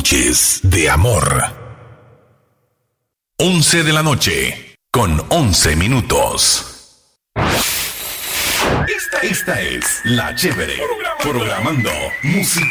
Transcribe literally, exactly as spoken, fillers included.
Noches de Amor. once de la noche, con once minutos. Esta, esta es La Chévere, programando música